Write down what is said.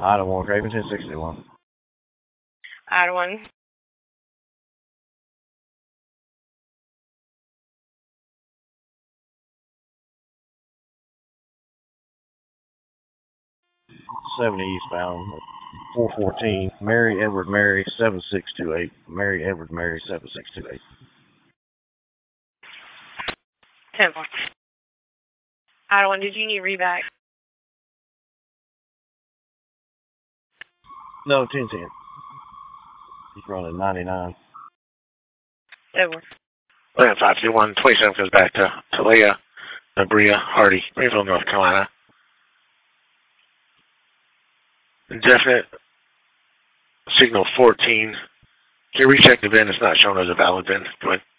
Item 1, Craven 1061. Item 1. '70 eastbound, 414, Mary Edward Mary 7628. Mary Edward Mary 7628. 10 points. Item 1, did you need reback? No, 1010. He's running 99. Edward. Land 521, 27 goes back to Leah, Bria Hardy, Greenville, North Carolina. Indefinite signal 14. Can you recheck the VIN? It's not shown as a valid VIN. Go ahead.